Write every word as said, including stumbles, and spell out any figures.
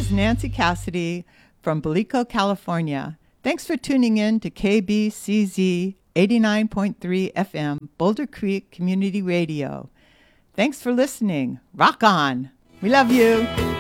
is Nancy Cassidy from Belico, California. Thanks for tuning in to K B C Z eighty-nine point three F M, Boulder Creek Community Radio. Thanks for listening. Rock on. We love you.